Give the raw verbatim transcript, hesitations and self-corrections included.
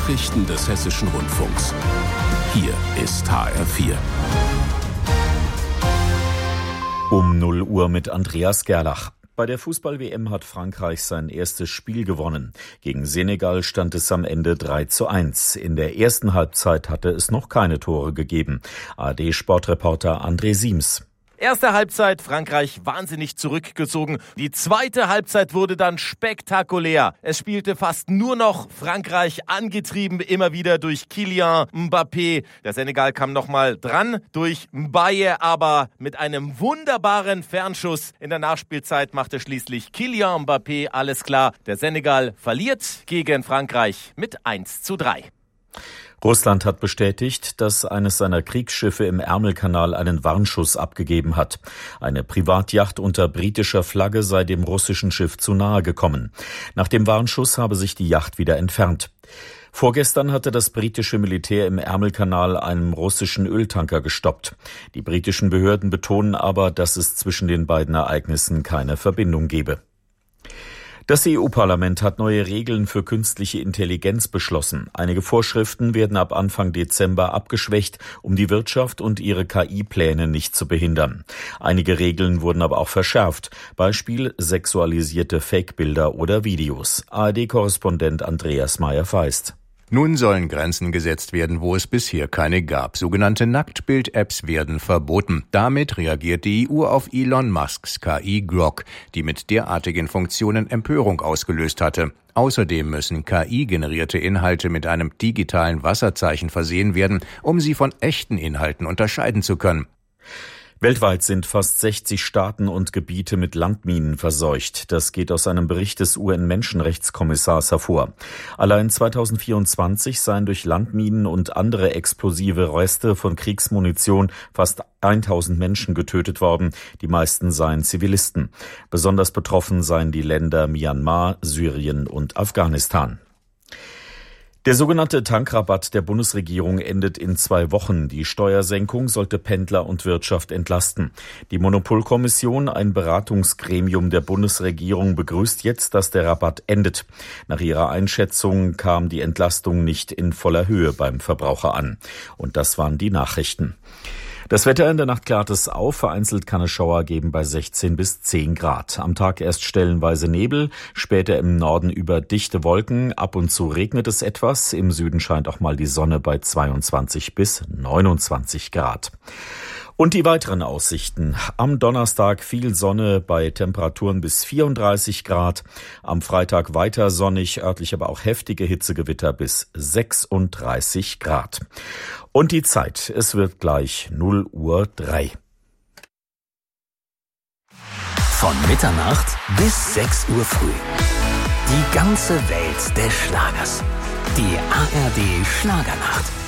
Nachrichten des Hessischen Rundfunks. Hier ist H R vier. Um null Uhr mit Andreas Gerlach. Bei der Fußball-W M hat Frankreich sein erstes Spiel gewonnen. Gegen Senegal stand es am Ende drei zu eins. In der ersten Halbzeit hatte es noch keine Tore gegeben. A R D-Sportreporter André Siems. Erste Halbzeit, Frankreich wahnsinnig zurückgezogen. Die zweite Halbzeit wurde dann spektakulär. Es spielte fast nur noch Frankreich, angetrieben immer wieder durch Kylian Mbappé. Der Senegal kam nochmal dran durch Mbaye, aber mit einem wunderbaren Fernschuss. In der Nachspielzeit machte schließlich Kylian Mbappé alles klar. Der Senegal verliert gegen Frankreich mit eins zu drei. Russland hat bestätigt, dass eines seiner Kriegsschiffe im Ärmelkanal einen Warnschuss abgegeben hat. Eine Privatjacht unter britischer Flagge sei dem russischen Schiff zu nahe gekommen. Nach dem Warnschuss habe sich die Yacht wieder entfernt. Vorgestern hatte das britische Militär im Ärmelkanal einen russischen Öltanker gestoppt. Die britischen Behörden betonen aber, dass es zwischen den beiden Ereignissen keine Verbindung gebe. Das E U-Parlament hat neue Regeln für künstliche Intelligenz beschlossen. Einige Vorschriften werden ab Anfang Dezember abgeschwächt, um die Wirtschaft und ihre K I-Pläne nicht zu behindern. Einige Regeln wurden aber auch verschärft. Beispiel sexualisierte Fake-Bilder oder Videos. A R D-Korrespondent Andreas Meyer-Feist. Nun sollen Grenzen gesetzt werden, wo es bisher keine gab. Sogenannte Nacktbild-Apps werden verboten. Damit reagiert die E U auf Elon Musks K I Grok, die mit derartigen Funktionen Empörung ausgelöst hatte. Außerdem müssen K I-generierte Inhalte mit einem digitalen Wasserzeichen versehen werden, um sie von echten Inhalten unterscheiden zu können. Weltweit sind fast sechzig Staaten und Gebiete mit Landminen verseucht. Das geht aus einem Bericht des U N-Menschenrechtskommissars hervor. Allein zweitausendvierundzwanzig seien durch Landminen und andere explosive Reste von Kriegsmunition fast tausend Menschen getötet worden. Die meisten seien Zivilisten. Besonders betroffen seien die Länder Myanmar, Syrien und Afghanistan. Der sogenannte Tankrabatt der Bundesregierung endet in zwei Wochen. Die Steuersenkung sollte Pendler und Wirtschaft entlasten. Die Monopolkommission, ein Beratungsgremium der Bundesregierung, begrüßt jetzt, dass der Rabatt endet. Nach ihrer Einschätzung kam die Entlastung nicht in voller Höhe beim Verbraucher an. Und das waren die Nachrichten. Das Wetter: in der Nacht klart es auf, vereinzelt kann es Schauer geben bei sechzehn bis zehn Grad. Am Tag erst stellenweise Nebel, später im Norden über dichte Wolken, ab und zu regnet es etwas. Im Süden scheint auch mal die Sonne bei zweiundzwanzig bis neunundzwanzig Grad. Und die weiteren Aussichten. Am Donnerstag viel Sonne bei Temperaturen bis vierunddreißig Grad. Am Freitag weiter sonnig, örtlich aber auch heftige Hitzegewitter bis sechsunddreißig Grad. Und die Zeit, es wird gleich null Uhr drei. Von Mitternacht bis sechs Uhr früh. Die ganze Welt des Schlagers. Die A R D Schlagernacht.